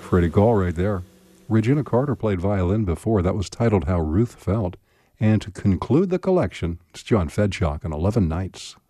Pretty cool right there. Regina Carter played violin before. That was titled How Ruth Felt. And to conclude the collection, it's John Fedshock on 11 Nights.